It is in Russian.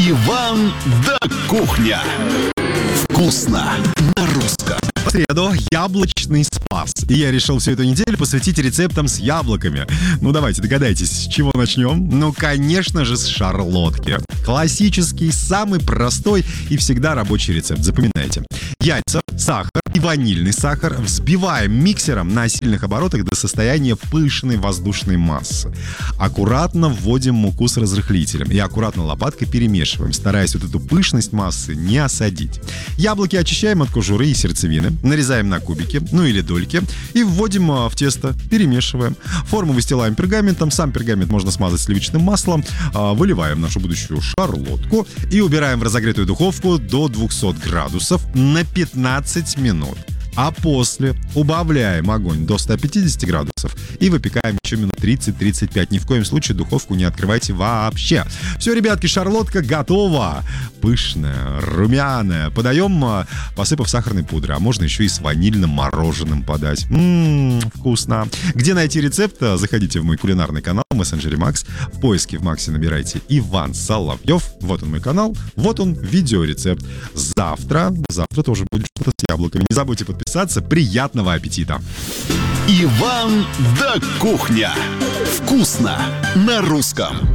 Иван да кухня. Вкусно на русском. В среду яблочный спас. И я решил всю эту неделю посвятить рецептам с яблоками. Ну давайте, догадайтесь, с чего начнем? Ну, конечно же, с шарлотки. Классический, самый простой и всегда рабочий рецепт. Запоминайте. Яйца, сахар и ванильный сахар взбиваем миксером на сильных оборотах до состояния пышной воздушной массы. Аккуратно вводим муку с разрыхлителем и аккуратно лопаткой перемешиваем, стараясь вот эту пышность массы не осадить. Яблоки очищаем от кожуры и сердцевины, нарезаем на кубики, ну или дольки, и вводим в тесто, перемешиваем. Форму выстилаем пергаментом, сам пергамент можно смазать сливочным маслом, выливаем нашу будущую шарлотку и убираем в разогретую духовку до 200 градусов на 15 минут. А после убавляем огонь до 150 градусов и выпекаем еще минут 30-35. Ни в коем случае духовку не открывайте вообще. Все, ребятки, шарлотка готова. Пышная, румяная. Подаем, посыпав сахарной пудрой. А можно еще и с ванильным мороженым подать. Вкусно. Где найти рецепт? Заходите в мой кулинарный канал в мессенджере Макс. В поиске в Максе набирайте Иван Соловьев. Вот он мой канал. Вот он видеорецепт. Завтра тоже будет что-то с яблоками. Не забудьте подписаться. Приятного аппетита! Иван да кухня. Вкусно на русском.